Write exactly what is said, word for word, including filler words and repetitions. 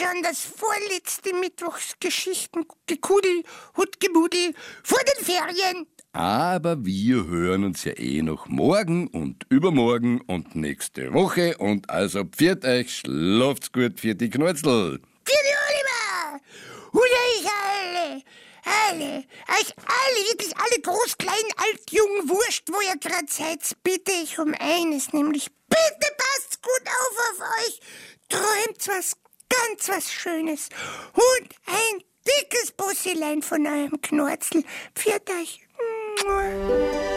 schon das vorletzte Mittwochsgeschichten-Gekudel, Hutgebudel vor den Ferien. Aber wir hören uns ja eh noch morgen und übermorgen und nächste Woche. Und also pfiat euch, schlaft's gut, für die Knurzel. Für die Oliver! Und euch alle, alle, euch alle, wirklich alle, groß, klein, alt, jung, wurscht, wo ihr grad seid, bitte ich um eines, nämlich bitte passt gut auf auf euch, träumt was, ganz was Schönes und ein dickes Busselein von eurem Knurzel. Pfiat euch.